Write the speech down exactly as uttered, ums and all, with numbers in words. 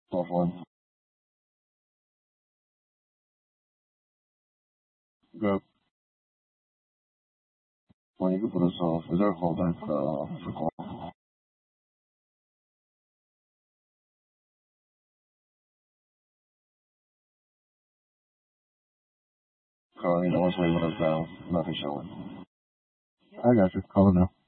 Tough one. Good. Well, you can put us off. Is there a callback uh, for call? Carly, no one's waving us down. Nothing showing. I got you. Call it now.